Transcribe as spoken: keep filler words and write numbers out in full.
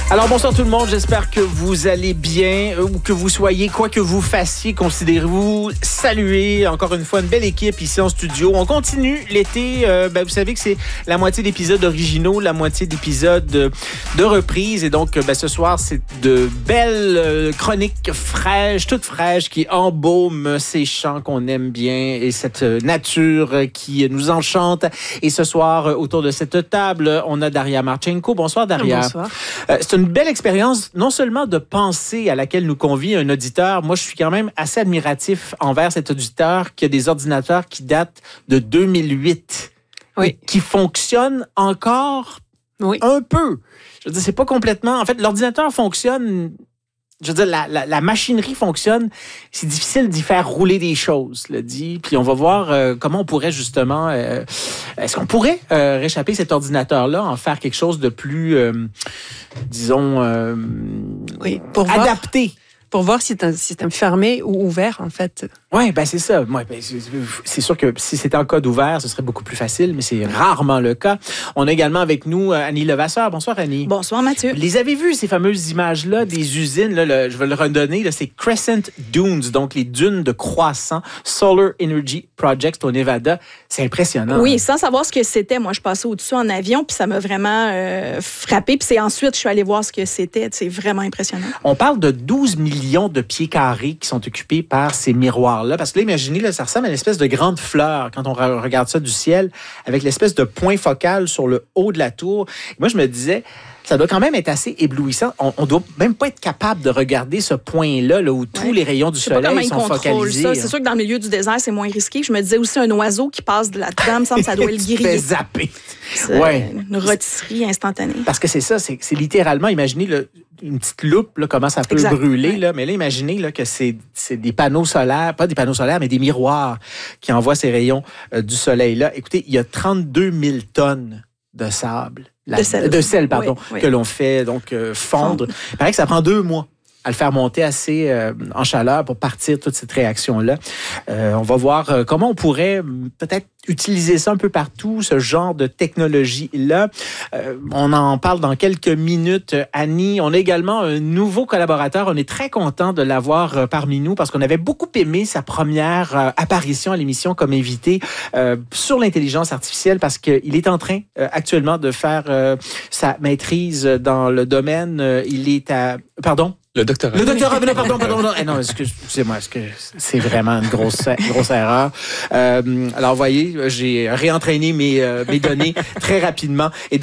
Alors, bonsoir tout le monde. J'espère que vous allez bien euh, ou que vous soyez, quoi que vous fassiez, considérez-vous saluer encore une fois une belle équipe ici en studio. On continue l'été. Euh, ben, vous savez que c'est la moitié d'épisodes originaux, la moitié d'épisodes de, de reprises. Et donc, ben, ce soir, c'est de belles euh, chroniques fraîches, toutes fraîches, qui embaument ces chants qu'on aime bien et cette nature qui nous enchante. Et ce soir, autour de cette table, on a Daria Marchenko. Bonsoir, Daria. Bonsoir. Euh, c'est une belle expérience, non seulement de pensée à laquelle nous convie un auditeur. Moi, je suis quand même assez admiratif envers cet auditeur qui a des ordinateurs qui datent de deux mille huit. Oui. Qui fonctionnent encore oui. un peu. Je veux dire, c'est pas complètement... En fait, l'ordinateur fonctionne... Je veux dire, la, la, la machinerie fonctionne. C'est difficile d'y faire rouler des choses, le dit. Puis on va voir euh, comment on pourrait justement... Euh, est-ce qu'on pourrait euh, réchapper cet ordinateur-là, en faire quelque chose de plus, euh, disons, euh, oui, pour adapté? Voir, pour voir si c'est un système fermé ou ouvert, en fait. Oui, ben c'est ça. Ouais, ben c'est, c'est sûr que si c'était en code ouvert, ce serait beaucoup plus facile, mais c'est rarement le cas. On a également avec nous Annie Levasseur. Bonsoir, Annie. Bonsoir, Mathieu. Les avez vues, ces fameuses images-là des usines? Là, le, je vais le redonner. Là, c'est Crescent Dunes, donc les dunes de croissant, Solar Energy Project au Nevada. C'est impressionnant. Oui, hein? sans savoir ce que c'était. Moi, je passais au-dessus en avion, puis ça m'a vraiment euh, frappé. Puis c'est ensuite, je suis allée voir ce que c'était. C'est vraiment impressionnant. On parle de douze millions de pieds carrés qui sont occupés par ces miroirs-là. Parce que là, imaginez, là, ça ressemble à une espèce de grande fleur quand on regarde ça du ciel, avec l'espèce de point focal sur le haut de la tour. Moi, je me disais, ça doit quand même être assez éblouissant. On ne doit même pas être capable de regarder ce point-là là, où tous ouais. les rayons du je sais pas soleil comment sont focalisés. Ça. C'est sûr que dans le milieu du désert, c'est moins risqué. Je me disais aussi un oiseau qui passe de là-dedans, me semble que ça doit le griller. fait zapper. C'est ouais. une rôtisserie instantanée. Parce que c'est ça, c'est, c'est littéralement, imaginez le, une petite loupe, là, comment ça peut exact. brûler. Ouais. Là, mais là, imaginez là, que c'est, c'est des panneaux solaires, pas des panneaux solaires, mais des miroirs qui envoient ces rayons euh, du soleil-là. Écoutez, il y a trente-deux mille tonnes de sable. La, de sel. De sel, pardon, oui, oui. que l'on fait donc euh, fondre. Fondre. Il paraît que ça prend deux mois à le faire monter assez euh, en chaleur pour partir toute cette réaction-là. Euh, on va voir euh, comment on pourrait peut-être utiliser ça un peu partout, ce genre de technologie-là. Euh, on en parle dans quelques minutes, Annie. On a également un nouveau collaborateur. On est très content de l'avoir euh, parmi nous parce qu'on avait beaucoup aimé sa première euh, apparition à l'émission comme invité euh, sur l'intelligence artificielle parce qu'il est en train euh, actuellement de faire euh, sa maîtrise dans le domaine. Euh, il est à... Pardon? Le doctorat. Le doctorat, non, pardon, pardon. Non, non excusez-moi, c'est vraiment une grosse, grosse erreur. Euh, alors, vous voyez, j'ai réentraîné mes, euh, mes données très rapidement. Et